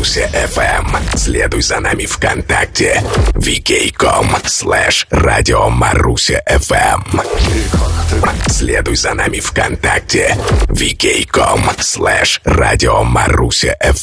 Маруся FM. Следуй за нами ВКонтакте. vk.com/радио Маруся FM. Следуй за нами ВКонтакте. vk.com/радио Маруся FM.